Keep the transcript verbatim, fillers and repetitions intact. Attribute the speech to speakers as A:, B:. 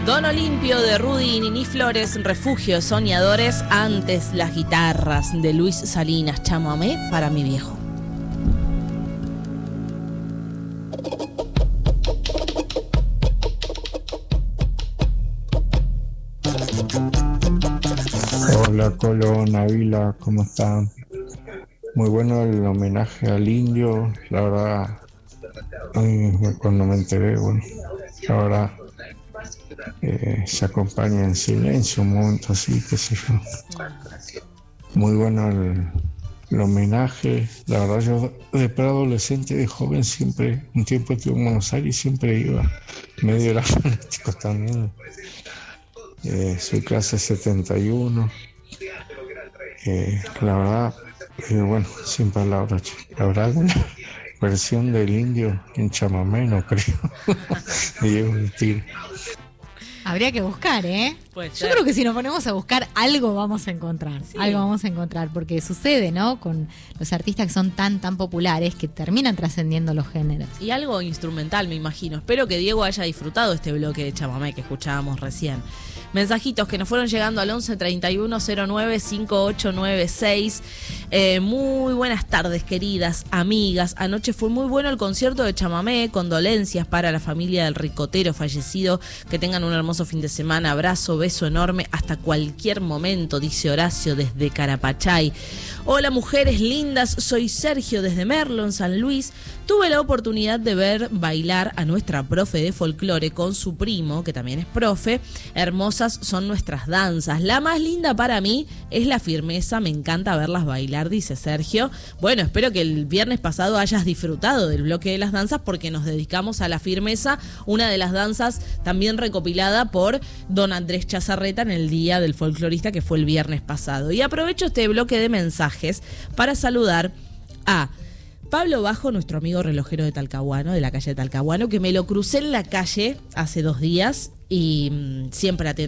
A: Don Olimpio de Rudy y Nini Flores, refugio de soñadores, antes las guitarras de Luis Salinas, chamamé para mi viejo.
B: Hola Colo, Navila, ¿cómo están? Muy bueno el homenaje al indio, la verdad, ay, cuando me enteré, bueno, la verdad, eh, se acompaña en silencio un momento así, qué sé yo. Muy bueno el, el homenaje, la verdad yo de preadolescente, de joven siempre, un tiempo estuve en Buenos Aires y siempre iba, medio era fanático también. Eh, soy clase setenta y uno. Eh, la verdad, eh, bueno, sin palabras, la verdad, una versión del indio en chamamé, no creo. Y es un tiro.
C: Habría que buscar, ¿eh?
A: Puede
C: Yo
A: ser.
C: creo que si nos ponemos a buscar, algo vamos a encontrar.
A: Sí.
C: Algo vamos a encontrar, porque sucede, ¿no? Con los artistas que son tan, tan populares que terminan trascendiendo los géneros.
A: Y algo instrumental, me imagino. Espero que Diego haya disfrutado este bloque de chamamé que escuchábamos recién. Mensajitos que nos fueron llegando al once treinta y uno cero nueve cincuenta y ocho noventa y seis. Eh, muy buenas tardes, queridas amigas. Anoche fue muy bueno el concierto de chamamé. Condolencias para la familia del ricotero fallecido. Que tengan un hermoso fin de semana. Abrazo, beso enorme. Hasta cualquier momento, dice Horacio desde Carapachay. Hola, mujeres lindas. Soy Sergio desde Merlo, en San Luis. Tuve la oportunidad de ver bailar a nuestra profe de folclore con su primo, que también es profe. Hermosas son nuestras danzas. La más linda para mí es la firmeza. Me encanta verlas bailar, dice Sergio. Bueno, espero que el viernes pasado hayas disfrutado del bloque de las danzas porque nos dedicamos a la firmeza, una de las danzas también recopilada por don Andrés Chazarreta en el Día del Folclorista, que fue el viernes pasado. Y aprovecho este bloque de mensajes para saludar a Pablo Bajo, nuestro amigo relojero de Talcahuano, de la calle de Talcahuano, que me lo crucé en la calle hace dos días y mmm, siempre atento